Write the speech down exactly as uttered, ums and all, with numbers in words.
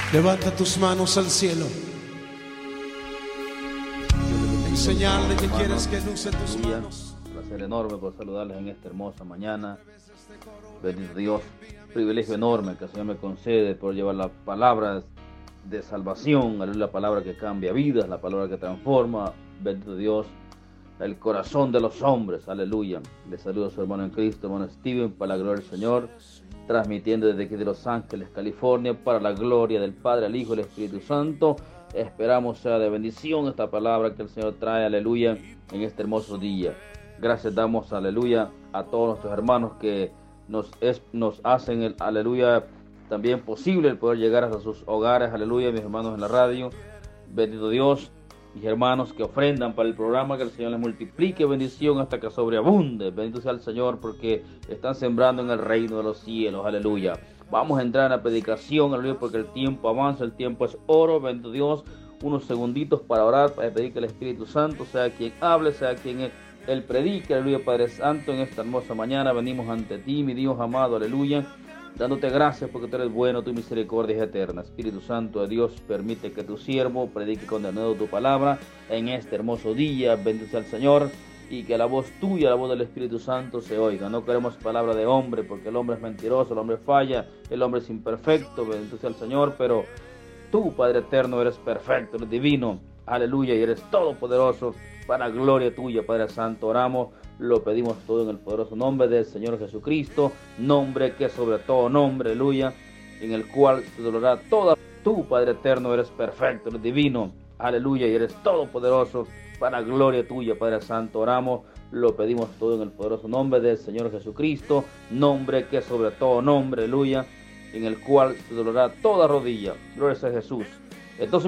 Levanta tus manos al cielo en señal de que quieres que luce tus manos. Un placer enorme por saludarles en esta hermosa mañana. Bendito Dios, privilegio enorme que el Señor me concede por llevar las palabras de salvación, la palabra que cambia vidas, la palabra que transforma. Bendito Dios, el corazón de los hombres, aleluya. Le saludo a su hermano en Cristo, hermano Steven, para la gloria del Señor, transmitiendo desde aquí de Los Ángeles, California, para la gloria del Padre, el Hijo y el Espíritu Santo. Esperamos sea de bendición esta palabra que el Señor trae, aleluya, en este hermoso día. Gracias damos, aleluya, a todos nuestros hermanos que nos, es, nos hacen, el, aleluya, también posible el poder llegar hasta sus hogares, aleluya, mis hermanos en la radio. Bendito Dios, mis hermanos que ofrendan para el programa, que el Señor les multiplique bendición hasta que sobreabunde. Bendito sea el Señor, porque están sembrando en el reino de los cielos, aleluya. Vamos a entrar en la predicación, aleluya, porque el tiempo avanza, el tiempo es oro. Bendito Dios, unos segunditos para orar, para pedir que el Espíritu Santo sea quien hable, sea quien él, él predique, aleluya. Padre Santo, en esta hermosa mañana venimos ante ti, mi Dios amado, aleluya, dándote gracias porque tú eres bueno, tu misericordia es eterna. Espíritu Santo de Dios, permite que tu siervo predique con denuedo tu palabra en este hermoso día. Bendito sea el Señor, y que la voz tuya, la voz del Espíritu Santo se oiga. No queremos palabra de hombre, porque el hombre es mentiroso, el hombre falla, el hombre es imperfecto. Bendito sea el Señor, pero tú, Padre eterno, eres perfecto, eres divino, aleluya, y eres todopoderoso. Para gloria tuya, Padre Santo, oramos, lo pedimos todo en el poderoso nombre del Señor Jesucristo, nombre que sobre todo nombre, aleluya, en el cual se adorará toda. Tú, Padre eterno, eres perfecto, eres divino, aleluya, y eres todopoderoso. Para gloria tuya, Padre Santo, oramos, lo pedimos todo en el poderoso nombre del Señor Jesucristo, nombre que sobre todo nombre, aleluya, en el cual se adorará toda rodilla. Gloria a Jesús. Entonces,